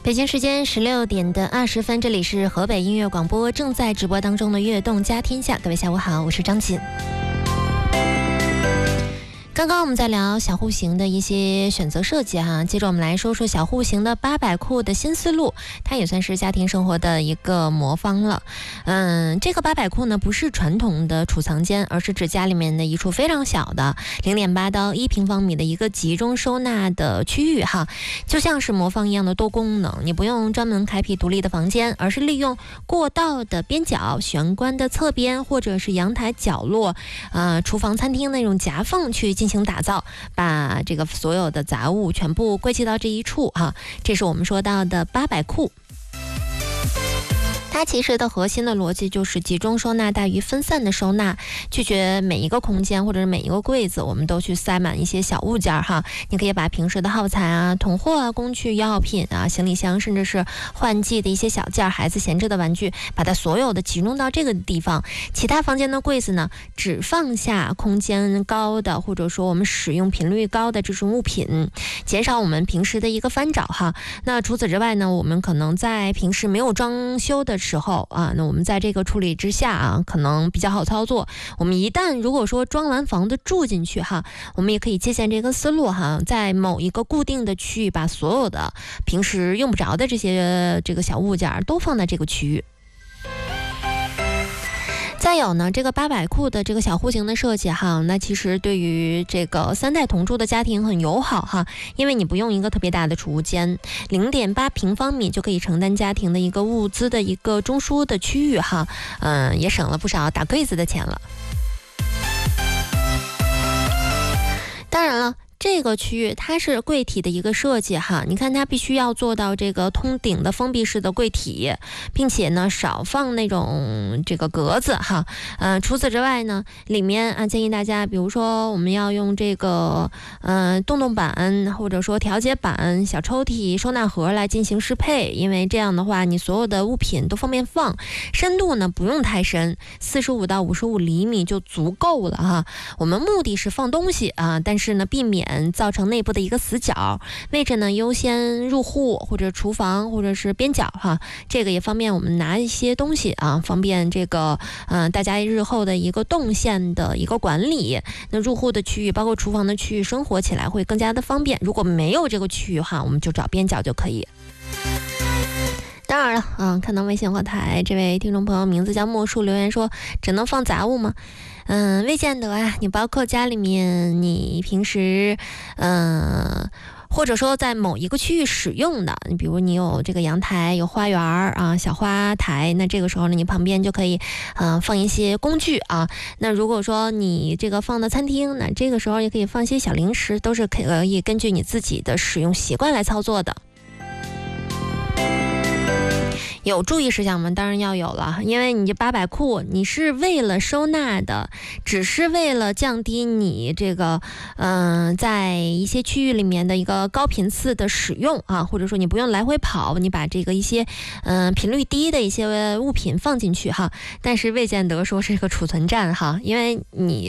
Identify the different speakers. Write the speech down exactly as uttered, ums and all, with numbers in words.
Speaker 1: 北京时间十六点的二十分，这里是河北音乐广播正在直播当中的悦动家天下，各位下午好，我是张琴。刚刚我们在聊小户型的一些选择设计哈，接着我们来说说小户型的八百库的新思路，它也算是家庭生活的一个魔方了。嗯，这个八百库呢不是传统的储藏间，而是指家里面的一处非常小的 零点八 到一平方米的一个集中收纳的区域哈，就像是魔方一样的多功能，你不用专门开辟独立的房间，而是利用过道的边角、玄关的侧边或者是阳台角落、呃厨房、餐厅那种夹缝去进行打造，把这个所有的杂物全部归集到这一处哈，这是我们说到的八百库。它其实的核心的逻辑就是集中收纳大于分散的收纳，拒绝每一个空间或者是每一个柜子我们都去塞满一些小物件哈。你可以把平时的耗材啊、囤货啊、工具、药品啊、行李箱，甚至是换季的一些小件、孩子闲置的玩具，把它所有的集中到这个地方。其他房间的柜子呢，只放下空间高的或者说我们使用频率高的这种物品，减少我们平时的一个翻找哈。那除此之外呢，我们可能在平时没有装修的时候啊，那我们在这个处理之下啊，可能比较好操作。我们一旦如果说装完房子住进去哈，我们也可以借鉴这个思路哈，在某一个固定的区域，把所有的平时用不着的这些这个小物件都放在这个区域。再有呢，这个八百库的这个小户型的设计哈，那其实对于这个三代同住的家庭很友好哈，因为你不用一个特别大的储物间， 零点八平方米就可以承担家庭的一个物资的一个中枢的区域哈，嗯，也省了不少打柜子的钱了。当然了，这个区域它是柜体的一个设计哈，你看它必须要做到这个通顶的封闭式的柜体，并且呢少放那种这个格子哈。呃，除此之外呢，里面啊建议大家，比如说我们要用这个呃洞洞板或者说调节板、小抽屉、收纳盒来进行适配，因为这样的话你所有的物品都方便放。深度呢不用太深，四十五到五十五厘米就足够了哈。我们目的是放东西啊，但是呢避免造成内部的一个死角，位置呢优先入户或者厨房或者是边角哈，这个也方便我们拿一些东西啊，方便这个嗯、呃、大家日后的一个动线的一个管理。那入户的区域包括厨房的区域，生活起来会更加的方便。如果没有这个区域哈，我们就找边角就可以。当然了，嗯，看到微信后台这位听众朋友名字叫莫树留言说，只能放杂物吗？嗯，未见得啊。你包括家里面你平时嗯或者说在某一个区域使用的，你比如你有这个阳台、有花园啊、小花台，那这个时候呢，你旁边就可以嗯、呃、放一些工具啊。那如果说你这个放到餐厅，那这个时候也可以放一些小零食，都是可以根据你自己的使用习惯来操作的。有注意事项吗？当然要有了，因为你这八百库你是为了收纳的，只是为了降低你这个嗯、呃、在一些区域里面的一个高频次的使用啊，或者说你不用来回跑，你把这个一些嗯、呃、频率低的一些物品放进去哈，但是未见得说是个储存站哈，因为你